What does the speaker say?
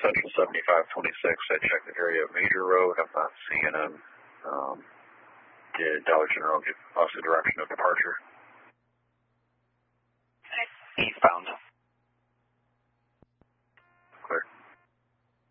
Central 7526. I checked the area of Major Road. I'm not seeing them. Did Dollar General give us a direction of departure?